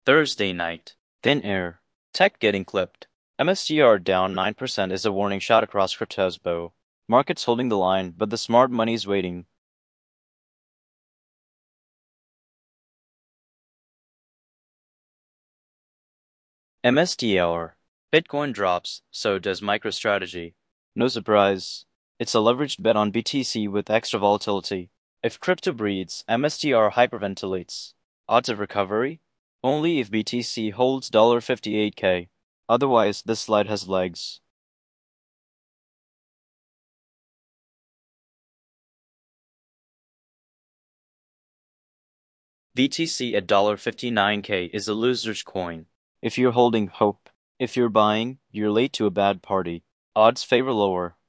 Thursday night. Thin air. Tech getting clipped. MSTR down 9% is a warning shot across crypto's bow. Markets holding the line, but the smart money's waiting. MSTR. Bitcoin drops, so does MicroStrategy. No surprise. It's a leveraged bet on BTC with extra volatility. If crypto breathes, MSTR hyperventilates. Odds of recovery? Only if BTC holds $58K. Otherwise, this slide has legs. BTC at $59K is a loser's coin. If you're holding hope. If you're buying, you're late to a bad party. Odds favor lower.